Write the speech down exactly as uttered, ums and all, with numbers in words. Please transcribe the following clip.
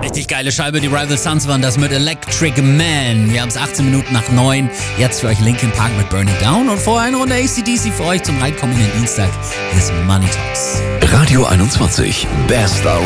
Richtig geile Scheibe, die Rival Sons waren das mit Electric Man. Wir haben es achtzehn Minuten nach neun. Jetzt für euch Linkin Park mit Burning Down und vorher eine Runde A C D C für euch zum reinkommenden Dienstag. Hier ist Money Talks. Radio einundzwanzig, Best